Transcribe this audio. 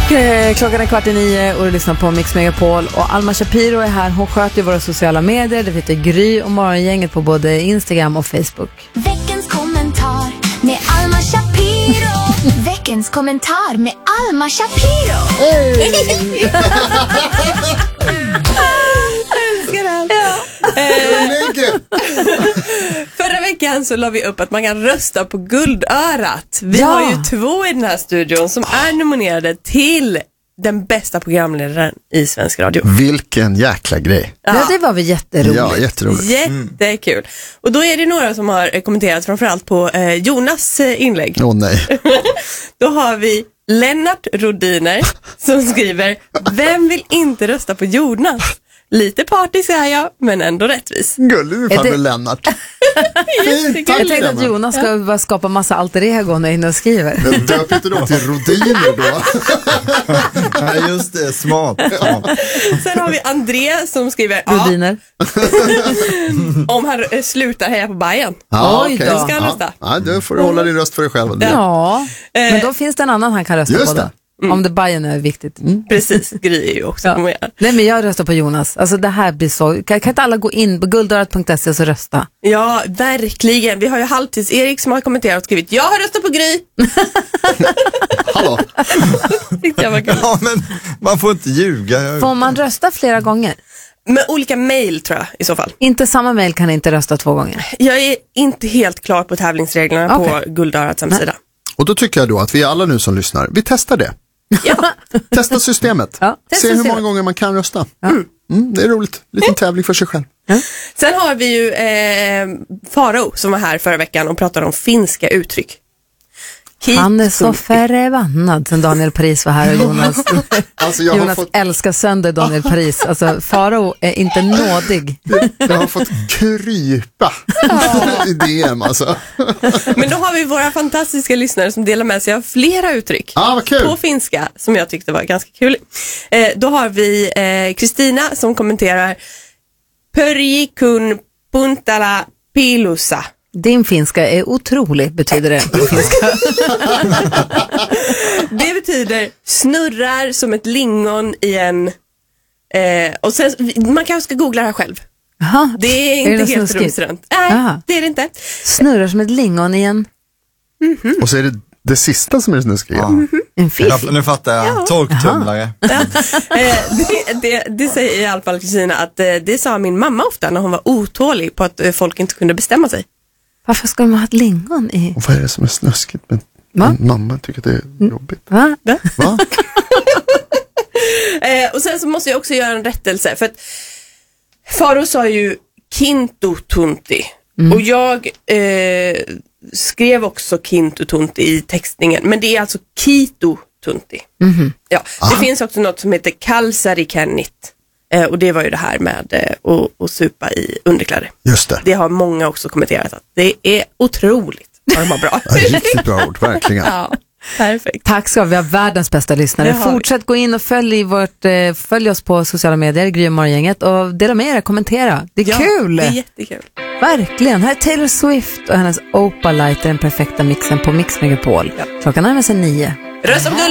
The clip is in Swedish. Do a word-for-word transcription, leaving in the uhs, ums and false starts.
Klockan är kvart i nio och du lyssnar på Mix Megapol. Och Alma Shapiro är här. Hon sköter ju våra sociala medier. Det heter Gry och Morgongänget på både Instagram och Facebook. Veckans kommentar med Alma Shapiro. Veckans kommentar med Alma Shapiro. Hey. Förra veckan så la vi upp att man kan rösta på Guldörat. Vi Ja. har ju två i den här studion som är nominerade till den bästa programledaren i svensk radio. Vilken jäkla grej. Ja, ja det var väl jätteroligt. Ja, jätteroligt. Jättekul. Och då är det några som har kommenterat framförallt på eh, Jonas eh, inlägg. Åh oh, nej. Då har vi Lennart Rodiner som skriver: vem vill inte rösta på Jonas? Lite partisk är jag, men ändå rättvis. Gullig fan med Lennart. Fint, tack. Jag tänkte att Jonas ska ja. bara skapa massa alter ego när han skriver. Döp inte då till Rodiner då? Nej, just det, smart. Ja. Sen har vi André som skriver Rodiner. Ja, om han slutar heja på Bayern. Ja, Oj okay. då. Ska han rösta? Ja, då får du hålla din röst för dig själv. Ja, ja. Men då finns det en annan han kan rösta just på då. Mm. Om det Bayern är viktigt. Mm. Precis, Gry är ju också ja. med. Nej, men jag röstar på Jonas. Alltså det här blir så. Kan, kan inte alla gå in på guldörat punkt se och rösta? Ja, verkligen. Vi har ju Halvtids-Erik som har kommenterat och skrivit: jag har röstat på Gry. Hallå. Tyckte jag var kul. Ja, men man får inte ljuga. Får man rösta flera gånger? Med olika mejl tror jag i så fall. Inte samma mejl kan inte rösta två gånger. Jag är inte helt klar på tävlingsreglerna okay. på Guldörats hemsida. Och då tycker jag då att vi alla nu som lyssnar, vi testar det. Ja. Testa systemet. Ja. Se hur många gånger man kan rösta. Ja. Mm. Mm, det är roligt. Liten tävling för sig själv. Ja. Sen har vi ju eh, Faro som var här förra veckan och pratade om finska uttryck. Keep Han är så förbannad sen Daniel Paris var här och Jonas, alltså jag Jonas fått... älskar sönder Daniel Paris. Alltså Faro är inte nådig. Jag har fått krypa i D M alltså. Men då har vi våra fantastiska lyssnare som delar med sig av flera uttryck ah, vad kul. på finska som jag tyckte var ganska kul. Eh, då har vi Kristina eh, som kommenterar: Pörjikun puntala pilusa. Din finska är otrolig, betyder det på finska. Det betyder snurrar som ett lingon i en... Eh, och sen, man kanske ska googla det här själv. Aha. Det är inte är det helt rumsrönt. Nej, Aha. det är det inte. Snurrar som ett lingon i en... Mm-hmm. Och så är det det sista som är snuskigt. Ja. Mm-hmm. En fisk. Nu fattar jag. Ja. Torktumlare. Ja. Eh, det, det, det säger i alla fall Kristina att eh, det sa min mamma ofta när hon var otålig på att eh, folk inte kunde bestämma sig. Varför ska man ha ett lingon i? Och vad är det som är snuskigt? Men mamma tycker att det är jobbigt. Va? Va? eh, och sen så måste jag också göra en rättelse. För att Faro sa ju kintotunti. Mm. Och jag eh, skrev också kintotunti i textningen. Men det är alltså kitotunti. Mm. Ja, det Aha. finns också något som heter kalsarikennit. Eh, och det var ju det här med eh, att, att supa i underkläder. Just det. Det har många också kommenterat att det är otroligt. Ja, de var bra. Ja, riktigt bra ord, verkligen. Ja, perfekt. Tack ska vi ha, världens bästa lyssnare. Fortsätt gå in och följ, vårt, eh, följ oss på sociala medier, Gry och Morgongänget, och dela med er, kommentera. Det är ja, kul. Det är jättekul. Verkligen. Här är Taylor Swift och hennes Opalite, den perfekta mixen på Mix Megapol. Ja. Klockan är med sig nio. Röst om guld.